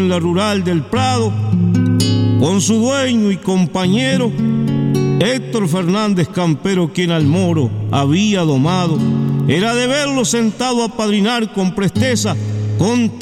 en la rural del Prado, con su dueño y compañero Héctor Fernández Campero, quien al moro había domado. Era de verlo sentado a padrinar con presteza, con